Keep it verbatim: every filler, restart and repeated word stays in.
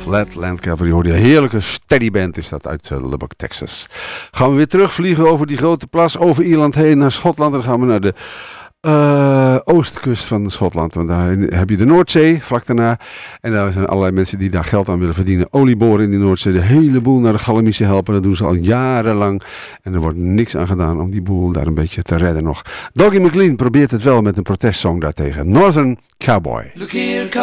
Flat Land Cavalry hoorde je. Heerlijke steady band is dat uit uh, Lubbock, Texas. Gaan we weer terugvliegen over die grote plas, over Ierland heen naar Schotland. Dan gaan we naar de uh, oostkust van Schotland. Want daar heb je de Noordzee, vlak daarna. En daar zijn allerlei mensen die daar geld aan willen verdienen. Olieboren in die Noordzee. De hele boel naar de Gallamische helpen. Dat doen ze al jarenlang. En er wordt niks aan gedaan om die boel daar een beetje te redden nog. Dougie MacLean probeert het wel met een protestsong daartegen. Northern Cowboy. Look here,